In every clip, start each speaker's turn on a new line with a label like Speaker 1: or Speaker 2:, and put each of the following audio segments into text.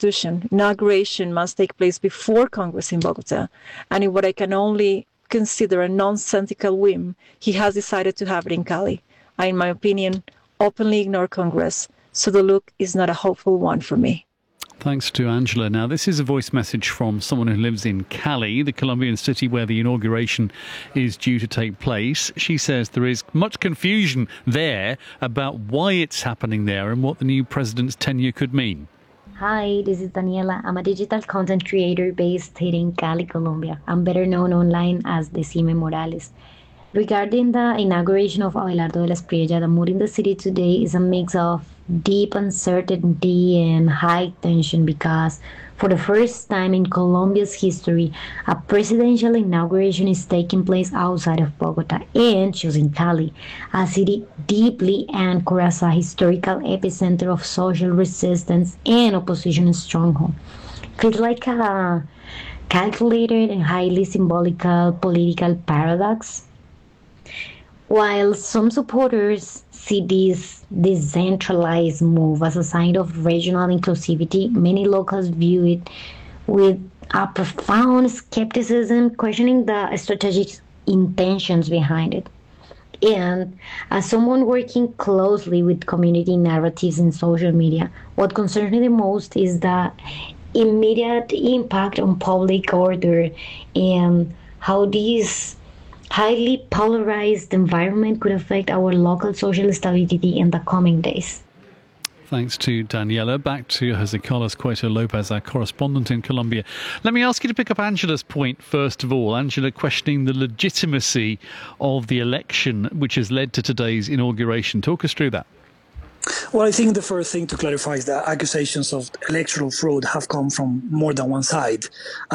Speaker 1: Constitution, inauguration must take place before Congress in Bogota. And in what I can only consider a nonsensical whim, he has decided to have it in Cali. I, in my opinion, openly ignore Congress, so the look is not a hopeful one for me.
Speaker 2: Thanks to Angela. Now, this is a voice message from someone who lives in Cali, the Colombian city where the inauguration is due to take place. She says there is much confusion there about why it's happening there and what the new president's tenure could mean.
Speaker 3: Hi, this is Daniela. I'm a digital content creator based here in Cali, Colombia. I'm better known online as Decime Morales. Regarding the inauguration of Abelardo de la Espriella, the mood in the city today is a mix of deep uncertainty and high tension because for the first time in Colombia's history, a presidential inauguration is taking place outside of Bogota and choosing Cali, a city deeply anchored as a historical epicenter of social resistance and opposition stronghold. Feels like a calculated and highly symbolical political paradox. While some supporters see this decentralized move as a sign of regional inclusivity, many locals view it with a profound skepticism, questioning the strategic intentions behind it. And as someone working closely with community narratives in social media, what concerns me the most is the immediate impact on public order and how these highly polarized environment could affect our local social stability in the coming days.
Speaker 2: Thanks to Daniela. Back to Jose Carlos Cueto Lopez, our correspondent in Colombia. Let me ask you to pick up Angela's point first of all. Angela questioning the legitimacy of the election which has led to today's inauguration. Talk us through that.
Speaker 4: Well, I think the first thing to clarify is that accusations of electoral fraud have come from more than one side.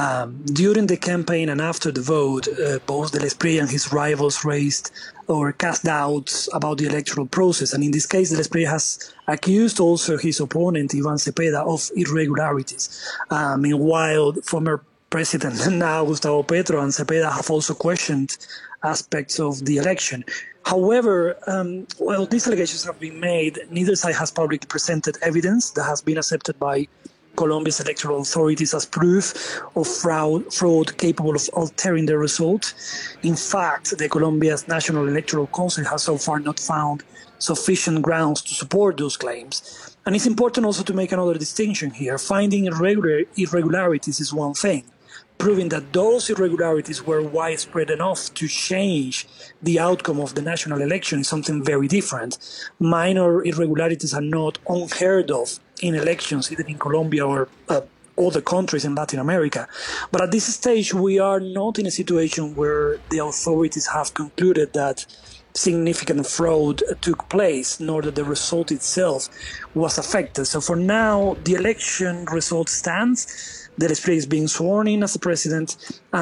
Speaker 4: During the campaign and after the vote, both De la Espriella and his rivals raised or cast doubts about the electoral process. And in this case, De la Espriella has accused also his opponent, Ivan Cepeda, of irregularities. Meanwhile, former President now Gustavo Petro and Cepeda have also questioned aspects of the election. However, while these allegations have been made, neither side has publicly presented evidence that has been accepted by Colombia's electoral authorities as proof of fraud capable of altering the result. In fact, the Colombia's National Electoral Council has so far not found sufficient grounds to support those claims. And it's important also to make another distinction here. Finding irregularities is one thing. Proving that those irregularities were widespread enough to change the outcome of the national election is something very different. Minor irregularities are not unheard of in elections, either in Colombia or other countries in Latin America. But at this stage, we are not in a situation where the authorities have concluded that significant fraud took place, nor that the result itself was affected. So for now, the election result stands. De la Espriella is being sworn in as the president.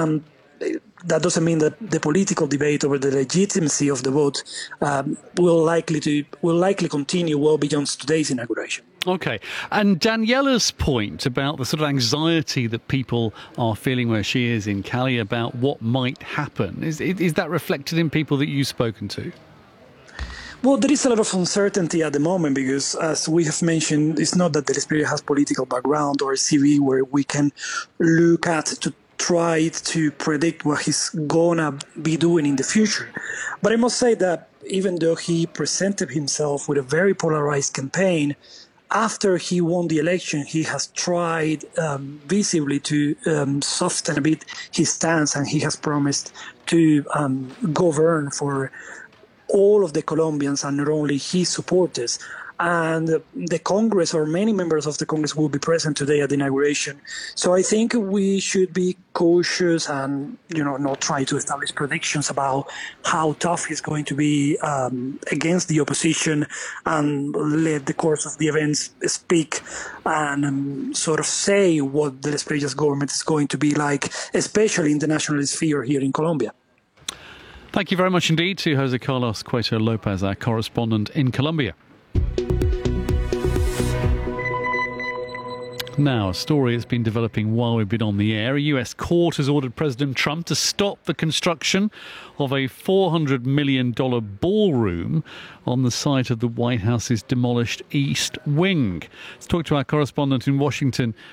Speaker 4: That doesn't mean that the political debate over the legitimacy of the vote will likely continue well beyond today's inauguration.
Speaker 2: Okay. And Daniela's point about the sort of anxiety that people are feeling where she is in Cali about what might happen, is that reflected in people that you've spoken to?
Speaker 4: Well, there is a lot of uncertainty at the moment because, as we have mentioned, it's not that De la Espriella has political background or a CV where we can look at to try to predict what he's gonna be doing in the future. But I must say that even though he presented himself with a very polarized campaign, after he won the election, he has tried visibly to soften a bit his stance, and he has promised to govern for all of the Colombians and not only his supporters. And the Congress, or many members of the Congress, will be present today at the inauguration. So I think we should be cautious and, not try to establish predictions about how tough he's going to be against the opposition, and let the course of the events speak and sort of say what the Esprilla's government is going to be like, especially in the national sphere here in Colombia.
Speaker 2: Thank you very much indeed to Jose Carlos Cueto Lopez, our correspondent in Colombia. Now, a story that's been developing while we've been on the air. A US court has ordered President Trump to stop the construction of a $400 million ballroom on the site of the White House's demolished East Wing. Let's talk to our correspondent in Washington,